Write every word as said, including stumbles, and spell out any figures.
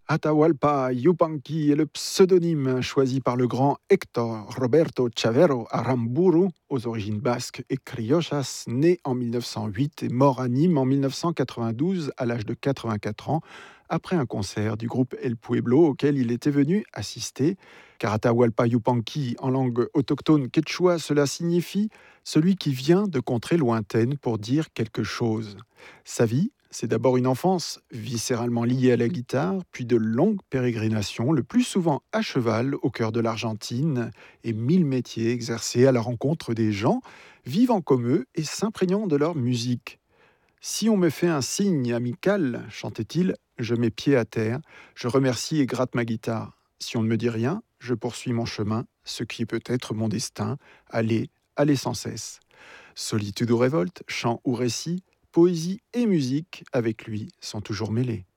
Atahualpa Yupanqui est le pseudonyme choisi par le grand Héctor Roberto Chavero Aramburu, aux origines basques et criochas, né en mille neuf cent huit et mort à Nîmes en mille neuf cent quatre-vingt-douze à l'âge de quatre-vingt-quatre ans, après un concert du groupe El Pueblo auquel il était venu assister. Car Atahualpa Yupanqui, en langue autochtone quechua, cela signifie celui qui vient de contrées lointaines pour dire quelque chose. Sa vie, c'est d'abord une enfance viscéralement liée à la guitare, puis de longues pérégrinations, le plus souvent à cheval au cœur de l'Argentine, et mille métiers exercés à la rencontre des gens, vivant comme eux et s'imprégnant de leur musique. Si on me fait un signe amical, chantait-il, je mets pied à terre, je remercie et gratte ma guitare. Si on ne me dit rien, je poursuis mon chemin, ce qui est peut-être mon destin, aller, aller sans cesse. Solitude ou révolte, chant ou récit, poésie et musique, avec lui, sont toujours mêlés.